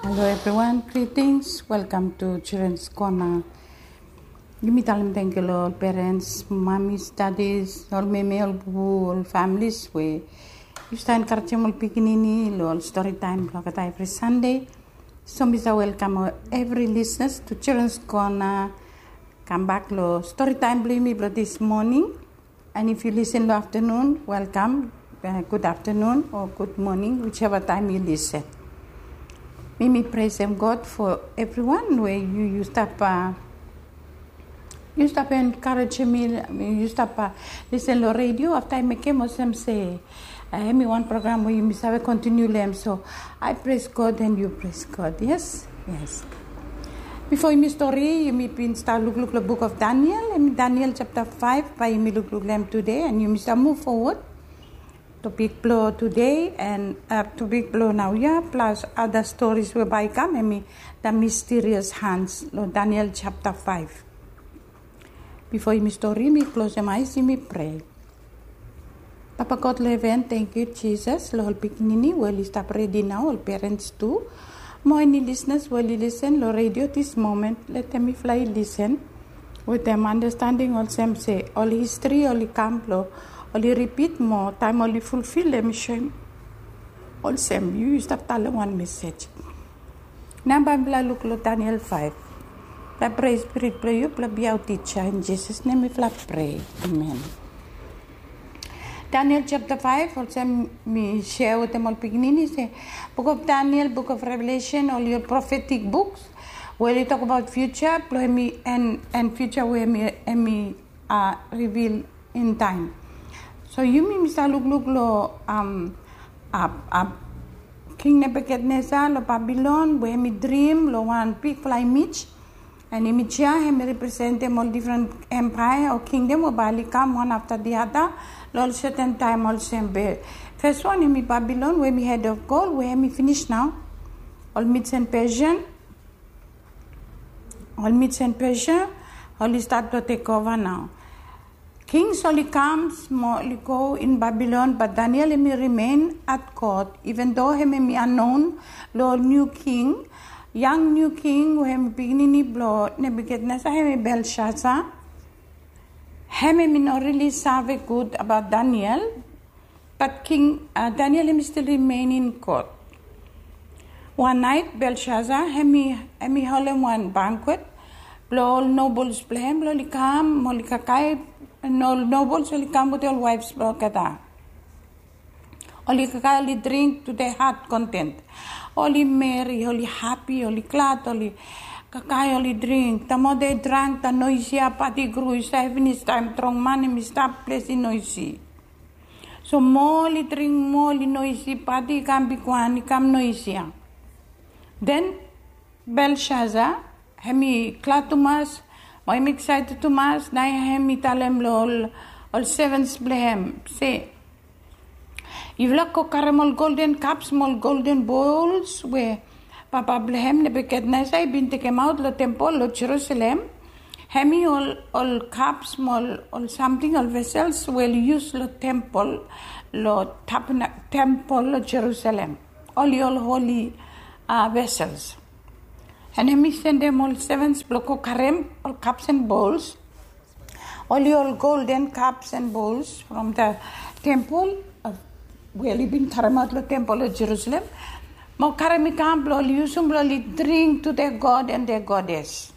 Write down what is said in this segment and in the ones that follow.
Hello everyone, greetings. Welcome to Children's Corner. Give me thank you all parents, mommies, daddies, all meme, all boo, all families. We used to encourage all pikinini, all story time, every Sunday. So Mr. welcome every listeners to Children's Corner. Come back lo story time blame me this morning. And if you listen in the afternoon, welcome. Good afternoon or good morning, whichever time you listen. Me praise God for everyone where you used up encourage me, used up listen to radio after I make him say me one program where you miss have continue them. So I praise God and you praise God. Yes. Before me story, you may start look the book of Daniel, Daniel chapter 5, by me look them today, and you must move forward. Topic blow today and topic blow now, plus other stories whereby come me the mysterious hands, Daniel chapter 5. Before me story, me close my eyes, me pray. Papa God Leven, thank you Jesus, Lord Pikinini, well you stop ready now, all parents too. More any listeners will listen, Lord radio this moment, let them fly listen. With them understanding all them say, all history, all camp law. Only repeat more time, only fulfill them shame. All same, you used to tell one message. Now, Bible look at Daniel 5. I pray, Spirit, pray you, be our teacher. In Jesus' name, we pray. Amen. Daniel chapter 5, also me share with them all beginning. Say, Book of Daniel, Book of Revelation, all your prophetic books, where you talk about future, and future where me reveal in time. So you may look lo King Nebuchadnezzar lo Babylon where me dream lo one big fly image and image here me represent them all different empire or kingdom or Bali come one after the other lo certain time all same be. First one me Babylon where me head of gold where me finish now all Medes and Persian all start to take over now. King Solly comes, go in Babylon, but Daniel may remain at court, even though he may be unknown, Lord new king, young new king, who may beginning blow Nebuchadnezzar, he may Belshazzar. He may not really serve good about Daniel, but King Daniel may still remain in court. One night, Belshazzar, he may hold him one banquet, blow all nobles play him, blow likam, molikakai. No nobles will come with their wives, Brokada. Only Kakali drink to their heart content. Only merry, only happy, only glad, only Kakai only drink. The more they drank, the noisier party grew. It's finish time, strong money, me stop placing noisy. So more drink, more noisy, party can become noisier. Then Belshazzar, hemi Clatumas, I'm excited to mass, na hem italem lol, all sevens blehem. Say, you've look caramel golden cups, small golden bowls, where Papa blehem Nebuchadnezzar been taken out the temple of Jerusalem. Hemi all cups, small, all something, all vessels will use the temple, temple of Jerusalem. All holy vessels. And he send them all sevens bloko karem, all cups and bowls, all golden cups and bowls from the temple of where been karamat the temple of Jerusalem. Mo karamikam all usum all drink to their god and their goddess.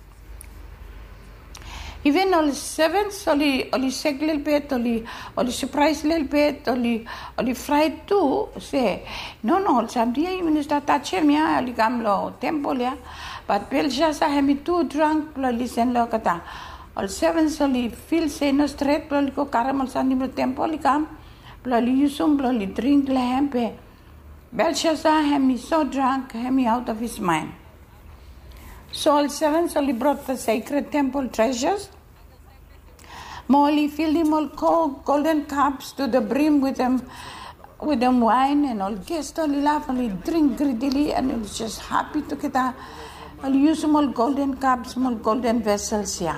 Even all sevens, only sick little bit, only surprise little bit, only fried too. Say, no, something even start touching me, only come lo temple ya. But Belshazzar have me too drunk, listen lo kata. All sevens only feel say no straight, only go caramel sandi lo temple come, only usum, only drink lamp. Belshazzar have me so drunk, have me out of his mind. So all sevens only brought the sacred temple treasures. Molly filled him all golden cups to the brim with them wine, and all guests only laugh, only drink greedily, and he was just happy to get all use small golden cups, small golden vessels here.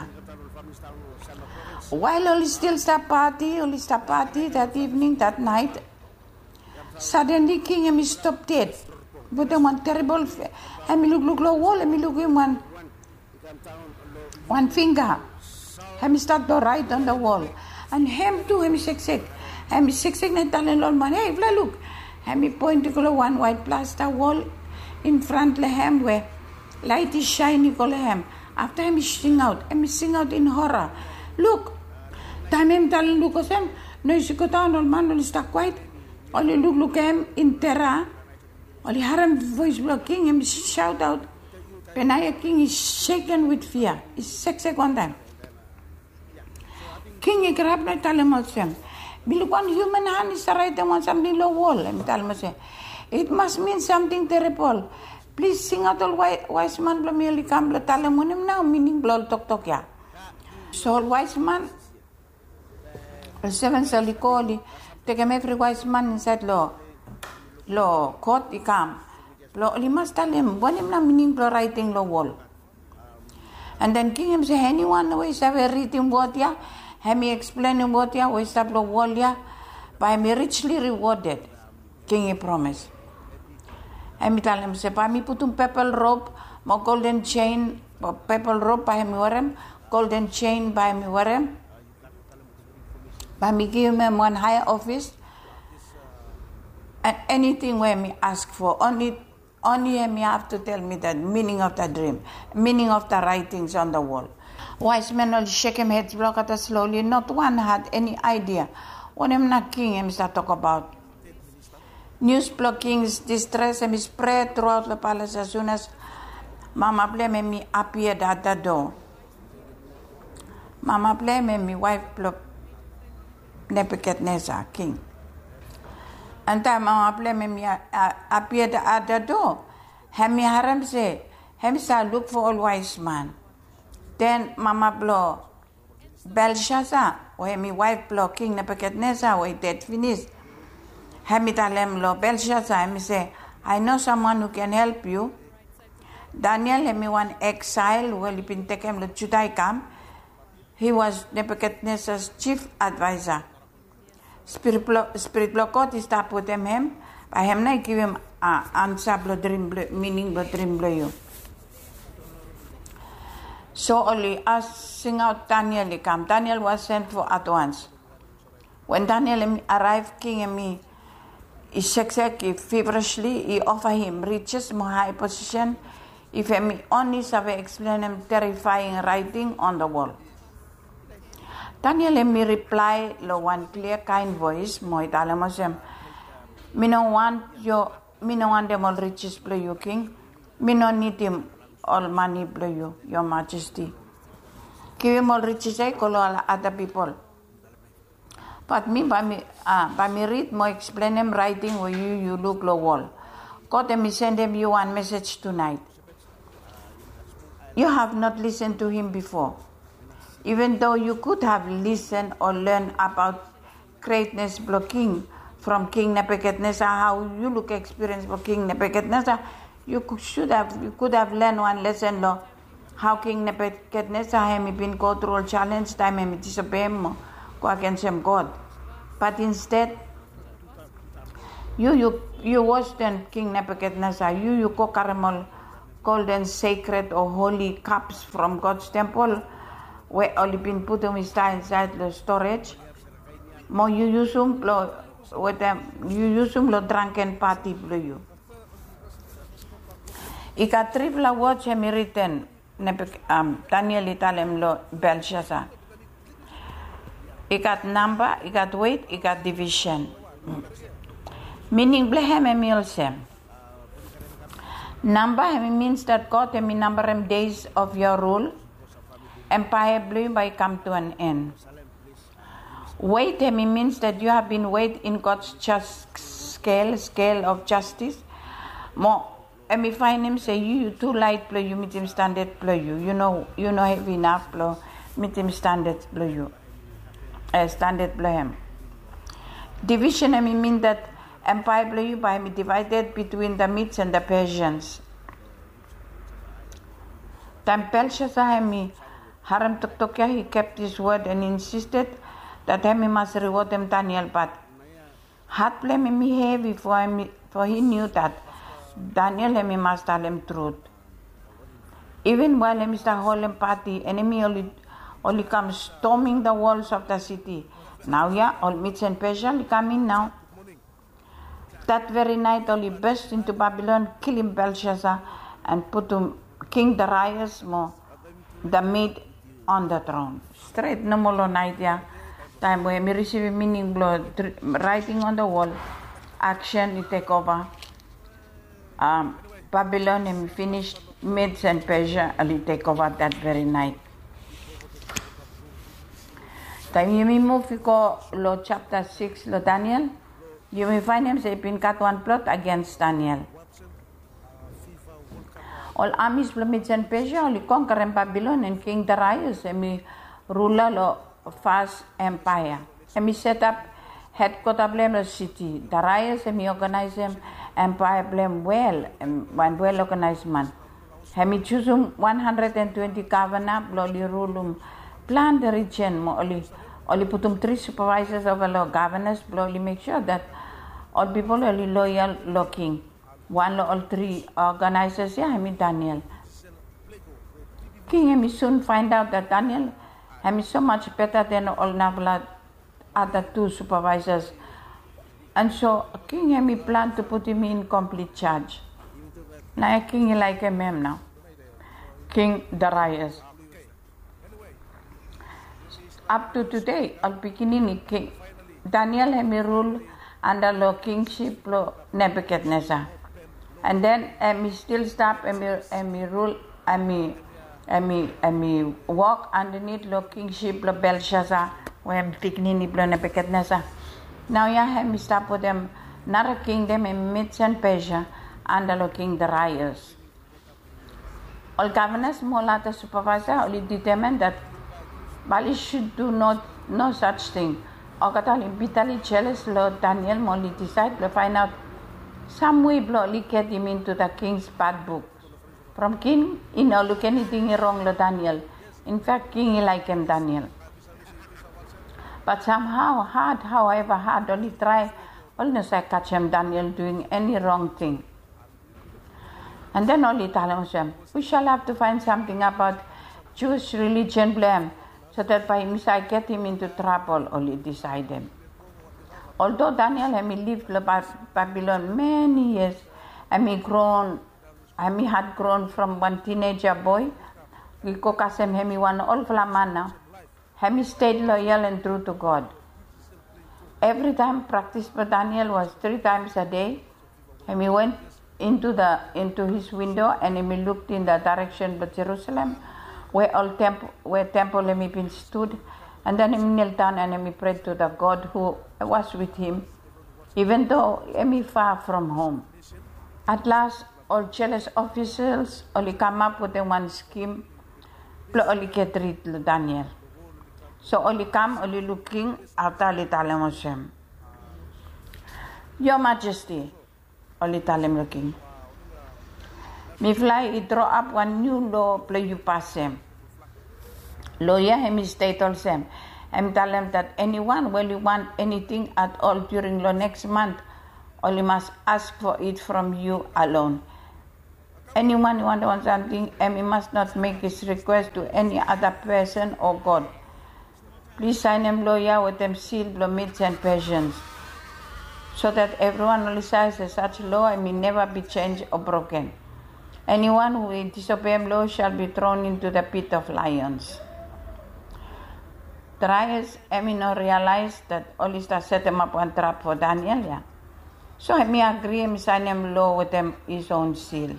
While only still stop party that evening, that night, suddenly King Amy stopped dead. put them one terrible, and me look the wall, and me look him one finger. And me start to write on the wall. And him too, him sick. And me sick, and telling Lord man, hey, look. And me point to one white plaster wall in front of him where light is shining on him. After him sing out, and me sing out in horror. Look, time him telling Lucas him, no, you go down, old man, only stuck quiet. Only look him in terror. Only hear him voice blocking him shout out. Benaiah King is shaken with fear. He's sick one time. King he grabbed me, tell him also. Look, one human hand is right on something low wall. And tell him, it must mean something terrible. Please sing out all wise man, Blamili Campbell, tell him now, meaning blow talk ya. So wise man, the seven Salicoli, take him every wise man inside law court, he come. He must tell him, when him now meaning blow writing law wall. And then King him say, anyone who is ever reading what ya? Have me explain what ya, we stop the wall ya, by me richly rewarded. King he promised. And me tell him, say, by me put purple robe, my golden chain, purple robe by me wear him, golden chain by me wear him. By me give him one higher office, and anything where me ask for, only me have to tell me the meaning of the dream, meaning of the writings on the wall. Wise men all shake him heads, block at us slowly. Not one had any idea what him not king him start talk about. News blockings, distress him spread throughout the palace as soon as Mama blame me appeared at the door. Mama blame me wife block Nebuchadnezzar, king. And time Mama blame me appeared at the door. Hemi haram say, hemi sa look for all wise man. Then Mama blow Belshazzar, or my wife blow King Nebuchadnezzar, or dead finished. Hemi tell him blow Belshazzar, hemi say, I know someone who can help you. Daniel hemi one exile, well he been taken to Judaicam. He was Nebuchadnezzar's chief advisor. Spirit block is stop with him. By him na give him answer blow dream blow, meaning blow dream blow you. So only us sing out Daniel come. Daniel was sent for at once. When Daniel arrived, King Emi is feverishly, he offer him riches, more high position, if Emi only have explain him terrifying writing on the wall. Daniel Emi reply lo one clear kind voice, mo italemosem. Me no want them all riches play you king. Me no need him all money blow you, your majesty. Give him all riches, I call all other people. But me, by me read, more explain him writing where you look low wall. God me send him you one message tonight. You have not listened to him before. Even though you could have listened or learned about greatness blocking from King Nebuchadnezzar, how you look experience for King Nebuchadnezzar, you could have learned one lesson law. How King Nebuchadnezzar had been go through a challenge time and disobey him, go against him God. But instead, you watched then King Nebuchadnezzar, you go caramel golden sacred or holy cups from God's temple, where only been put inside the storage. More you use them with them, you use them drunken party blow you. Ika triple watch him written Daniel italem lo Belshazzar. He got number, he got weight, he got division. Meaning blehem emilsem. Number means that God number days of your rule. Empire blue by come to an end. Weight means that you have been weighed in God's just scale of justice. More. And we find him say, you too light blow you, meet him standard blow you. You know heavy enough blow, meet him standard blow you. Standard blow him. Division mean that empire blow you by me divided between the Medes and the Persians. Time Belshazzar me haram tuktukya, he kept his word and insisted that he must reward them Daniel, but heart blame me heavy for he knew that Daniel hemi must tell him truth. Even while hemi start holding party, enemy only come storming the walls of the city. Now all Medes and Persia come in now. That very night only burst into Babylon, killing Belshazzar and put King Darius the Mede on the throne. Straight no more night time where me receive meaning blood writing on the wall, action it take over. Babylon and finished Medes and Persia only take over that very night. Time you move go lo chapter 6 lo Daniel, you will find him say pin cut one plot against Daniel. All armies from Medes and Persia only conquer Babylon and King Darius and ruler lo vast empire. And set up headquarter blame city. Darius and organize him empire blame well and one well organized man. He choose 120 governor bloody rule plan the region only put 3 supervisors over law governors bloody make sure that all people only loyal law king. One all 3 organizers Daniel. King soon find out that Daniel is so much better than all Nabla other 2 supervisors. And so King planned to put him in complete charge. Now King like him now. King Darius. Up to today, al beginning King Daniel rule under law kingship law Nebuchadnezzar. And then me still stop me rule me walk underneath law kingship law Belshazzar when beginning law Nebuchadnezzar. Now me stop with them another kingdom in Medes and Persia under law King Darius. All governors, Molata supervisor, only determined that Bali should do no such thing. Okatali bitterly jealous Lord Daniel only decide to find out some way bloody get him into the king's bad book. From king, look anything wrong Lord Daniel. In fact, king like him Daniel. But somehow however hard, only try, only say catch him Daniel doing any wrong thing. And then only tell him, we shall have to find something about Jewish religion blame, so that by I get him into trouble, only decide him. Although Daniel lived in Babylon many years, and he had grown from one teenager boy, he one old man now. He stayed loyal and true to God. Every time practice for Daniel was 3 times a day. He went into his window and he looked in the direction of Jerusalem, where temple he been stood, and then he knelt down and he prayed to the God who was with him, even though he far from home. At last, all jealous officials only come up with one scheme, only get rid of Daniel. So only come, only looking after Talem Hashem. Your Majesty, only Talem looking. Me fly, he draw up one new law, play you pass him. Lawyer him state also. And tell him that anyone will want anything at all during the next month, only must ask for it from you alone. Anyone who wants something, he must not make his request to any other person or God. Please sign him lawyer with them sealed Medes and Persians, so that everyone only says that such law may never be changed or broken. Anyone who will disobey him law shall be thrown into the pit of lions. Darius not realized that only set him up one trap for Daniel. So he agree and sign him law with them his own seal.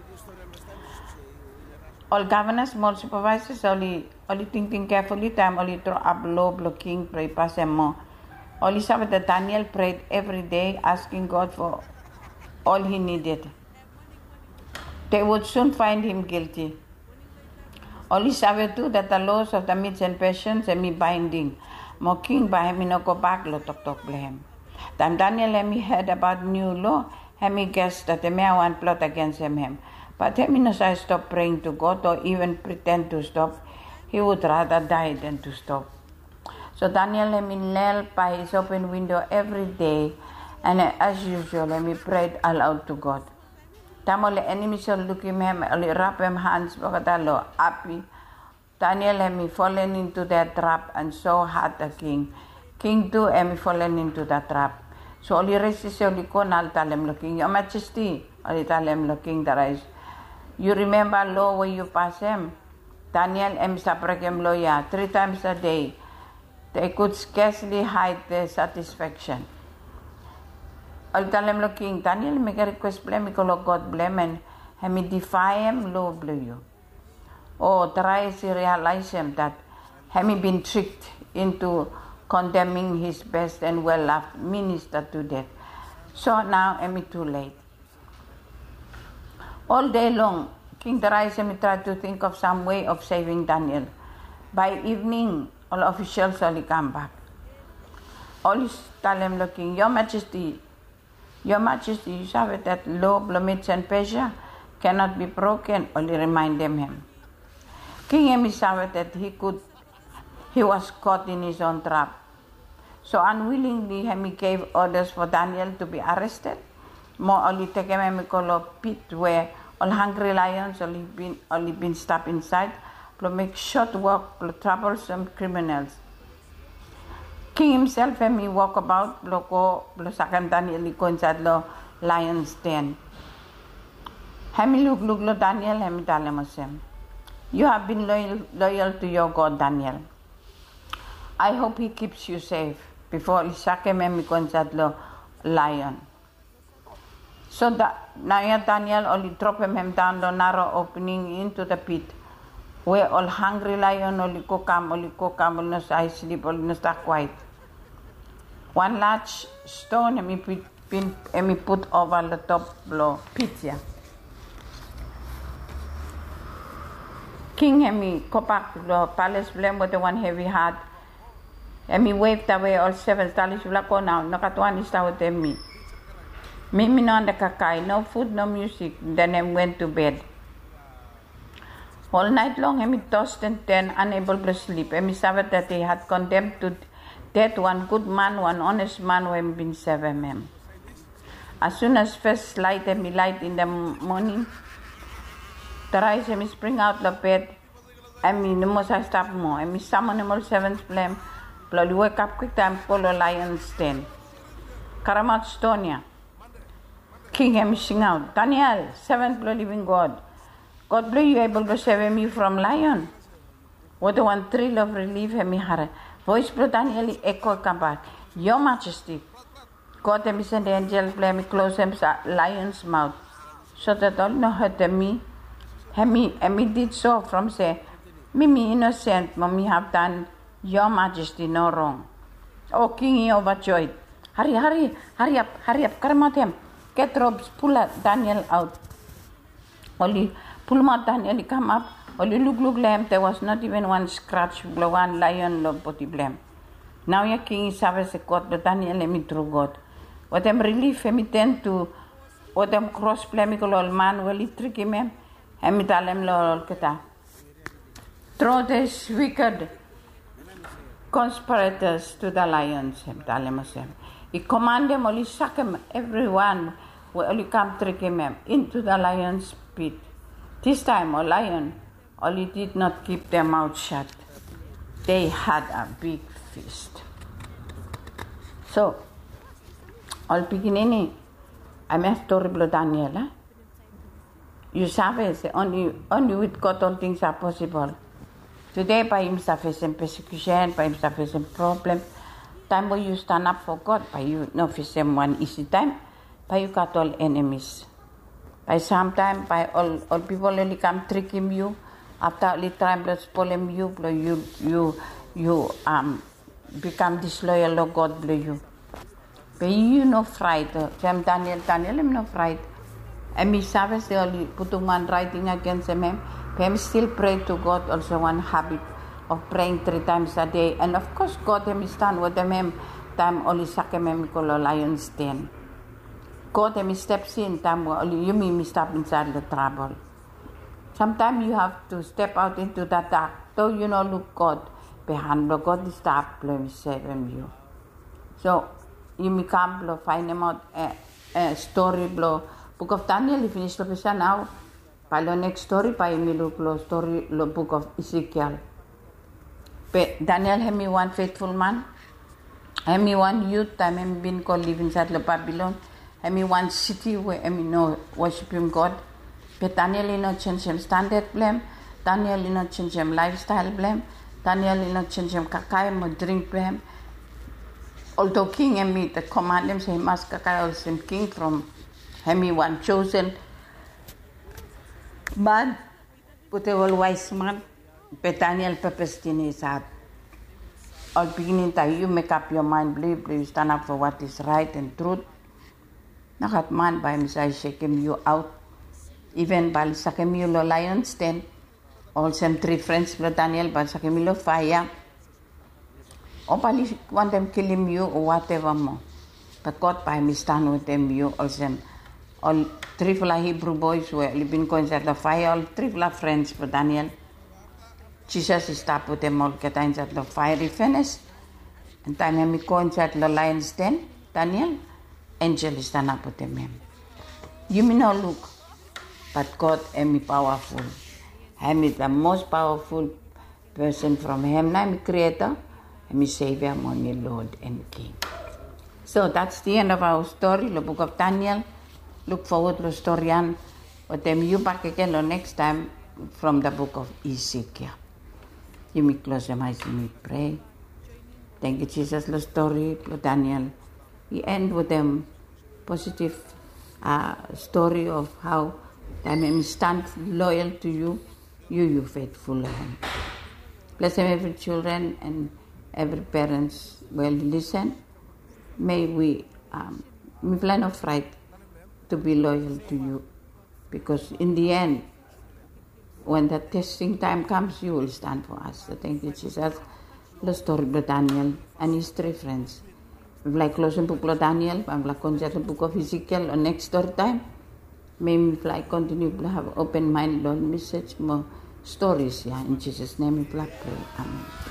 All governors, small supervisors, only thinking carefully, time only throw up law, blocking, pray, pass and more. Only saw that Daniel prayed every day, asking God for all he needed. They would soon find him guilty. Only saw too that the laws of the Medes and Persians are binding. Mo king by him no go back lo tok blame. Time Daniel heard about new law, he guessed that the mayor one plot against him. But he no say stop praying to God or even pretend to stop. He would rather die than to stop. So Daniel knelt by his open window every day, and as usual, he prayed aloud to God. Tamo le enemies are looking him, only wrap him hands, bakatalo, happy. Daniel hemi fallen into that trap and so had the king. King too hemi fallen into that trap. So only resist only kon al talem looking. Your Majesty, only talem looking the rise. You remember law where you pass him? Daniel hemi saprakem loya 3 times a day. They could scarcely hide their satisfaction. All talem looking, Daniel make a request blame because God blame and hemi defy him, law blue you. Oh, try to realize him that hemi been tricked into condemning his best and well-loved minister to death. So now hemi too late. All day long, King Darius hemi tried to think of some way of saving Daniel. By evening, all officials only come back. All is tell him looking, Your Majesty, you saw that law, Medes and Persia cannot be broken, only remind them him. King Hemi saw that he was caught in his own trap. So unwillingly Hemi gave orders for Daniel to be arrested. More only take him a pit where all hungry lions only been stuck inside, to make short work to troublesome criminals. King himself Hemi walk about, bloko sakan Daniel ko inside lo lion's den. Hemi look lo Daniel Hemi talemosem. You have been loyal to your God, Daniel. I hope he keeps you safe before Isake Hemi ko inside lo lion. So now Daniel only drop him down the narrow opening into the pit, where all hungry lion only kokam, no I sleep, only no start quiet. One large stone Hemi put over the top below pit. Yeah. King Hemi kopak the palace blame with the one heavy heart. Hemi waved away all 7 stars vlako now, nakatuan is with Hemi. Mimi no the kakai, no food, no music. Then Hemi went to bed. All night long Hemi tossed and turned, unable to sleep. Hemi saw that he had condemned to death one good man, one honest man who had been serving him. As soon as first light Hemi light in the morning, Darius Hemi spring out the bed. Hemi no more stop more. Hemi summon him all 7 flame. Bloody wake up quick time, follow lion's den. Karamat Stonia. King Hemi sing out, Daniel, 7th blood living God. God bless you able to save me from lion. What a one thrill of relief Hemi had. Voice blow Daniel echo come back. Your Majesty. God Hemi send the angel play me close him lion's mouth. So that all no hurt me. Hemi did so from say, Mimi innocent, mommy have done Your Majesty no wrong. Oh King he overjoyed. Hurry up, Karamat him. Get ropes, pull Daniel out. Only pull him out, Daniel come up. Only look lamb, there was not even one scratch, blow one lion, no body blame. Now your king is service a court, but Daniel let me through God. What them relief, Hemi tend to, what them cross plemical old man, will he trick him, Hemi tell him lol keta. Throw this wicked conspirators to the lions, Hemi tell him. He command them, only suck him, everyone will only come trick him into the lion's pit. This time, a lion only did not keep their mouth shut. They had a big feast. So, all beginning, I'm a story of Daniel. Eh? You sabes, only with God all things are possible. Today, by him facing persecution, by him facing problems. Time where you stand up for God, by you not facing one easy time, by you got all enemies. By sometime, by all people only come tricking you. After all the time, let's pull him you become disloyal to God bless you. But you no fright. Jam Daniel him no fright. And me sabes they only put one writing against him. But him still pray to God. Also one habit of praying 3 times a day. And of course God him stand with him. Time only suck him call lion's den. God him steps in. Time only you me step inside the trouble. Sometimes you have to step out into the dark. Though you know look God behind, but God is stop saving you. So you may come find him out a story blow Book of Daniel, you finish the pesa now. By the next story, by me look story, the book of Ezekiel. Daniel had me one faithful man. Had me one youth, time had been called live inside the Babylon. Had me one city where I know worship him God. But Daniel did not change him standard blame. Daniel did not change him lifestyle blame. Daniel did not change him kakai or drink blame. Although king and me that command him say he must kakai also king from him one chosen man, but a all wise man. But Daniel purposed in his heart. All beginning that you make up your mind, believe you stand up for what is right and truth. Nakat man by himself shaking you out. Even by Sakemilo lions then. All same 3 friends with Daniel, but Sakemilo fire. Or probably want them killing you or whatever more. But God by me stand with them, you also. All 3 Hebrew boys were living inside the fire, all 3 friends for Daniel. Jesus is stop with them all, get inside the fiery furnace. And time me go inside the lion's den, Daniel, angel is stand up with them. You may not look, but God am powerful. I'm the most powerful person from him. I'm creator, I'm savior, my Lord and King. So that's the end of our story, the book of Daniel. Look forward to the story and with them you back again the next time from the book of Ezekiel. You may close your eyes and we pray. Thank you, Jesus, the story of Daniel. We end with them positive story of how I may stand loyal to you, you faithful. Bless them every children and every parents will listen. May we plan of right to be loyal to you, because in the end, when the testing time comes, you will stand for us. So thank you, Jesus. The story of Daniel and his 3 friends. We like closing book of Daniel, and like the book of Ezekiel on next story time. May we like continue to have open mind, Lord, message more stories. Yeah, in Jesus' name we pray. Amen.